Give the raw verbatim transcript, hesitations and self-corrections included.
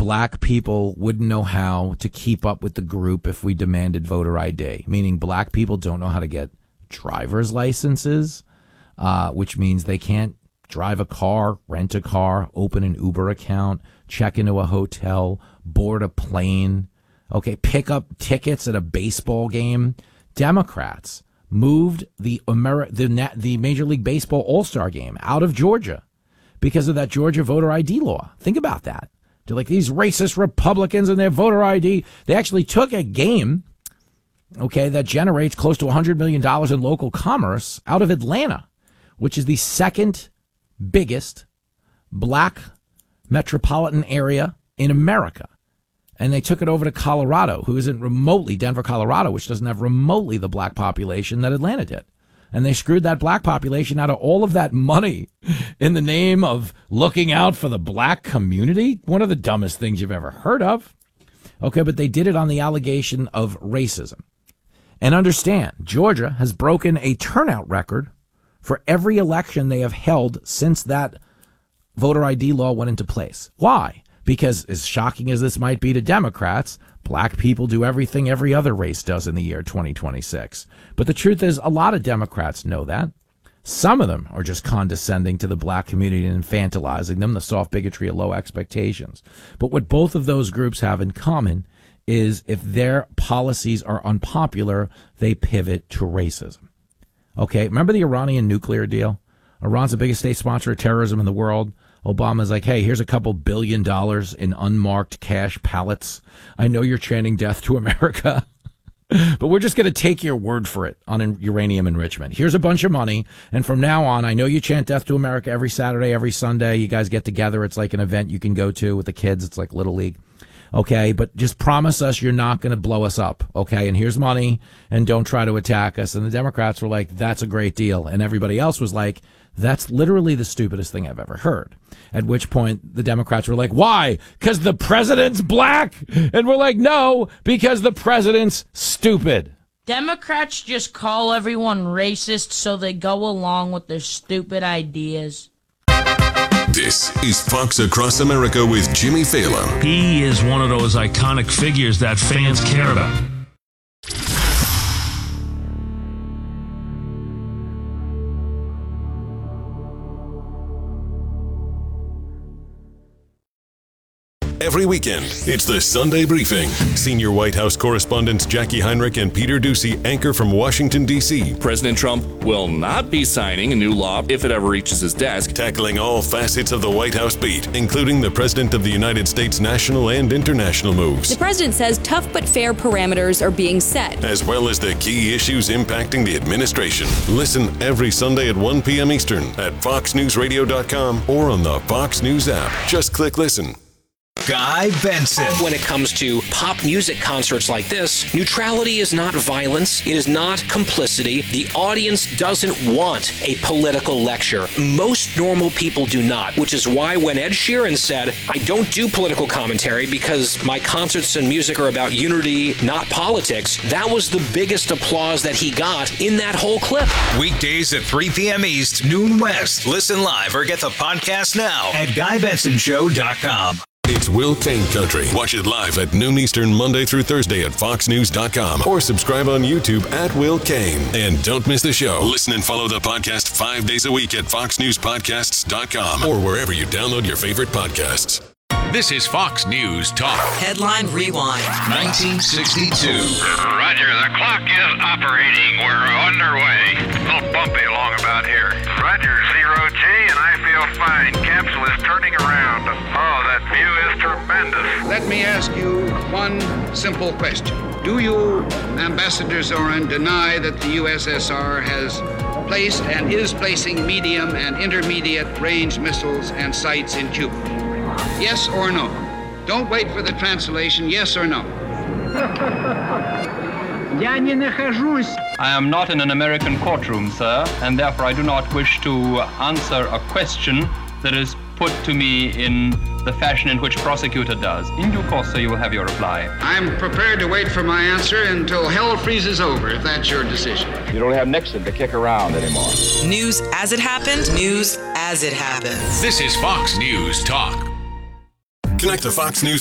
black people wouldn't know how to keep up with the group if we demanded voter I D, meaning black people don't know how to get driver's licenses, uh, which means they can't drive a car, rent a car, open an Uber account, check into a hotel, board a plane, okay, pick up tickets at a baseball game. Democrats moved the Ameri- the, the Major League Baseball All-Star game out of Georgia because of that Georgia voter I D law. Think about that. They're like these racist Republicans and their voter I D. They actually took a game, okay, that generates close to one hundred million dollars in local commerce out of Atlanta, which is the second biggest black metropolitan area in America. And they took it over to Colorado, who isn't remotely, Denver, Colorado, which doesn't have remotely the black population that Atlanta did. And they screwed that black population out of all of that money in the name of looking out for the black community. One of the dumbest things you've ever heard of. Okay, but they did it on the allegation of racism. And understand, Georgia has broken a turnout record for every election they have held since that voter I D law went into place. Why? Because as shocking as this might be to Democrats, black people do everything every other race does in the year twenty twenty-six. But the truth is, a lot of Democrats know that. Some of them are just condescending to the black community and infantilizing them, the soft bigotry of low expectations. But what both of those groups have in common is if their policies are unpopular, they pivot to racism. Okay, remember the Iranian nuclear deal? Iran's the biggest state sponsor of terrorism in the world. Obama's like, hey, here's a couple billion dollars in unmarked cash pallets. I know you're chanting death to America, but we're just going to take your word for it on uranium enrichment. Here's a bunch of money. And from now on, I know you chant death to America every Saturday, every Sunday. You guys get together. It's like an event you can go to with the kids. It's like Little League. Okay, but just promise us you're not going to blow us up, okay? And here's money, and don't try to attack us. And the Democrats were like, that's a great deal. And everybody else was like, that's literally the stupidest thing I've ever heard. At which point, the Democrats were like, why? Because the president's black? And we're like, no, because the president's stupid. Democrats just call everyone racist so they go along with their stupid ideas. This is Fox Across America with Jimmy Fallon. He is one of those iconic figures that fans care about. Every weekend, it's the Sunday Briefing. Senior White House correspondents Jackie Heinrich and Peter Doocy anchor from Washington, D C President Trump will not be signing a new law if it ever reaches his desk. Tackling all facets of the White House beat, including the President of the United States' national and international moves. The president says tough but fair parameters are being set, as well as the key issues impacting the administration. Listen every Sunday at one p.m. Eastern at fox news radio dot com or on the Fox News app. Just click listen. Guy Benson. When it comes to pop music concerts like this, neutrality is not violence. It is not complicity. The audience doesn't want a political lecture. Most normal people do not, which is why when Ed Sheeran said, I don't do political commentary because my concerts and music are about unity, not politics, that was the biggest applause that he got in that whole clip. Weekdays at three p.m. East, noon West. Listen live or get the podcast now at guy benson show dot com. It's Will Kane Country. Watch it live at noon Eastern, Monday through Thursday at fox news dot com or subscribe on YouTube at Will Kane. And don't miss the show. Listen and follow the podcast five days a week at fox news podcasts dot com or wherever you download your favorite podcasts. This is Fox News Talk. Headline Rewind. nineteen sixty-two. Roger, the clock is operating. We're underway. A little bumpy along about here. Roger, zero G, and I feel fine. Capsule is turning around. Oh, that view is tremendous. Let me ask you one simple question. Do you, Ambassador Zorin, deny that the U S S R has placed and is placing medium and intermediate range missiles and sites in Cuba? Yes or no? Don't wait for the translation. Yes or no? I am not in an American courtroom, sir, and therefore I do not wish to answer a question that is put to me in the fashion in which prosecutor does. In due course, sir, you will have your reply. I'm prepared to wait for my answer until hell freezes over, if that's your decision. You don't have Nixon to kick around anymore. News as it happened, news as it happens. This is Fox News Talk. Connect to Fox News